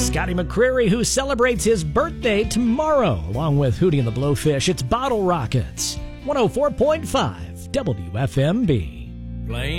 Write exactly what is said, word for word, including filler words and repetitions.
Scotty McCreery, who celebrates his birthday tomorrow, along with Hootie and the Blowfish. It's Bottle Rockets, one oh four point five W F M B. Plain